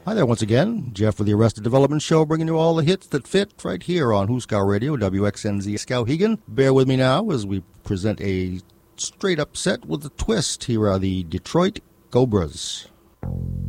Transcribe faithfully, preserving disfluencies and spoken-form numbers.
Hi there once again. Jeff with the Arrested Development Show, bringing you all the hits that fit right here on Huskar Radio, W X N Z Skowhegan. Bear with me now as we present a straight-up set with a twist. Here are the Detroit Cobras.